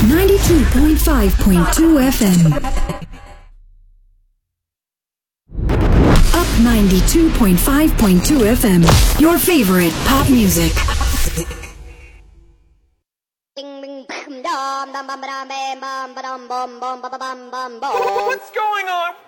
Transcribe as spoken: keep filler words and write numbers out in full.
ninety-two point five point two F M. Up ninety-two point five point two F M. Your favorite pop music. What's going on?